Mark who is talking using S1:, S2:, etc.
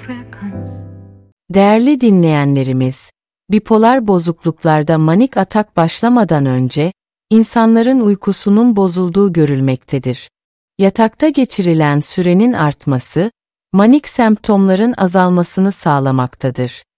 S1: Değerli dinleyenlerimiz, bipolar bozukluklarda manik atak başlamadan önce, insanların uykusunun bozulduğu görülmektedir. Yatakta geçirilen sürenin artması, manik semptomların azalmasını sağlamaktadır.